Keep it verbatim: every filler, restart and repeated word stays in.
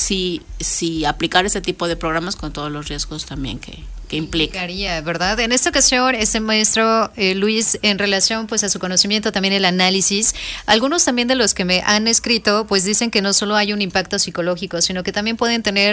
sí, sí aplicar ese tipo de programas con todos los riesgos también que, que implica. ¿Verdad? En esta ocasión, este maestro eh, Luis, en relación pues a su conocimiento, también el análisis, algunos también de los que me han escrito, pues dicen que no solo hay un impacto psicológico, sino que también pueden tener